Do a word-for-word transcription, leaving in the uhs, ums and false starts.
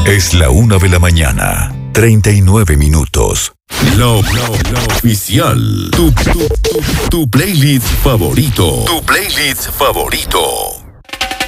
Es la una de la mañana, treinta y nueve minutos. Lo, lo, lo oficial. Tu, tu, tu, tu playlist favorito. Tu playlist favorito.